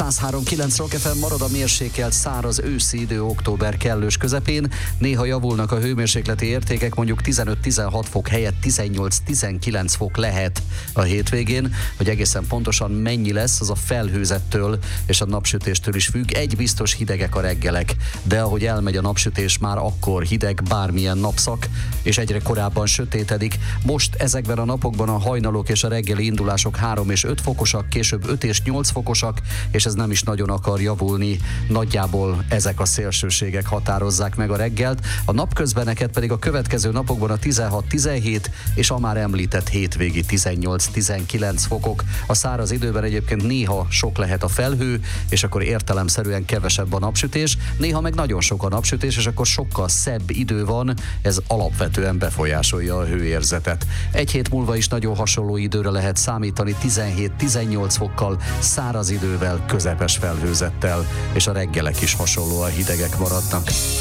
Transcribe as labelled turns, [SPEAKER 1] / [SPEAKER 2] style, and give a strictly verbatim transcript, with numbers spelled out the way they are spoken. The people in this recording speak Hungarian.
[SPEAKER 1] száz három egész kilenc Rock ef em marad a mérsékelt száraz őszi idő október kellős közepén. Néha javulnak a hőmérsékleti értékek, mondjuk tizenöt-tizenhat fok helyett tizennyolc-tizenkilenc fok lehet a hétvégén. Hogy egészen pontosan mennyi lesz, az a felhőzettől és a napsütéstől is függ. Egy biztos, hidegek a reggelek, de ahogy elmegy a napsütés, már akkor hideg bármilyen napszak, és egyre korábban sötétedik. Most ezekben a napokban a hajnalok és a reggeli indulások három és öt fokosak, később öt és nyolc fokosak, és ez nem is nagyon akar javulni. Nagyjából ezek a szélsőségek határozzák meg a reggelt. A napközbeneket pedig a következő napokban a tizenhat-tizenhét és a már említett hétvégi tizennyolc-tizenkilenc fokok. A száraz időben egyébként néha sok lehet a felhő, és akkor értelemszerűen kevesebb a napsütés, néha meg nagyon sok a napsütés, és akkor sokkal szebb idő van, ez alapvetően befolyásolja a hőérzetet. Egy hét múlva is nagyon hasonló időre lehet számítani, tizenhét-tizennyolc fokkal, száraz idővel, közepes felhőzettel, és a reggelek is hasonlóan hidegek maradnak.